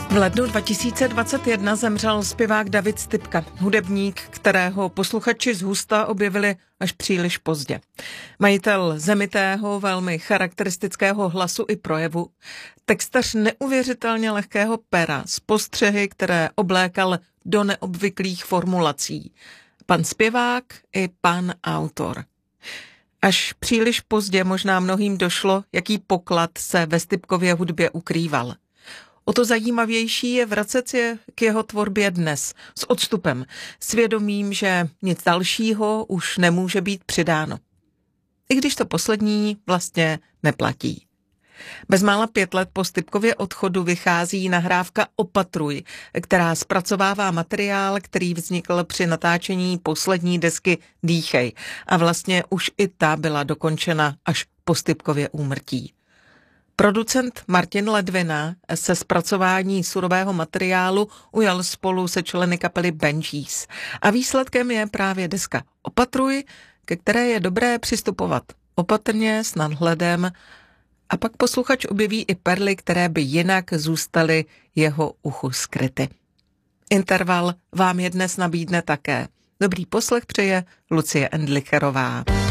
V lednu 2021 zemřel zpěvák David Stypka, hudebník, kterého posluchači z husta objevili až příliš pozdě. Majitel zemitého, velmi charakteristického hlasu i projevu, textař neuvěřitelně lehkého pera s postřehy, které oblékal do neobvyklých formulací. Pan zpěvák i pan autor. Až příliš pozdě možná mnohým došlo, jaký poklad se ve Stypkově hudbě ukrýval. O to zajímavější je vracet se k jeho tvorbě dnes, s odstupem, svědomím, že nic dalšího už nemůže být přidáno. I když to poslední vlastně neplatí. Bezmála 5 let po Stypkově odchodu vychází nahrávka Opatruj, která zpracovává materiál, který vznikl při natáčení poslední desky Dýchej. A vlastně už i ta byla dokončena až po Stypkově úmrtí. Producent Martin Ledvina se zpracování surového materiálu ujal spolu se členy kapely Benchies. A výsledkem je právě deska Opatruj, ke které je dobré přistupovat opatrně, s nadhledem, a pak posluchač objeví i perly, které by jinak zůstaly jeho uchu skryty. Interval vám je dnes nabídne také. Dobrý poslech přeje Lucie Endlicherová.